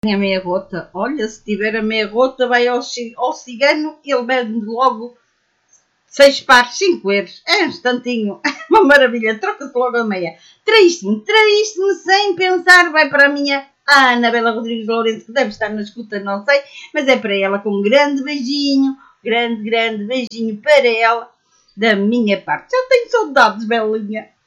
a meia rota. Olha, se tiver a meia rota, vai ao cigano e ele vende logo 6 pares, 5 euros. É um instantinho. Uma maravilha. Troca-se logo a meia. Traíste-me sem pensar. Vai para a minha Anabela Rodrigues Lourenço, que deve estar na escuta, não sei. Mas é para ela com um grande beijinho. Grande beijinho para ela. Da minha parte. Já tenho saudades, Belinha.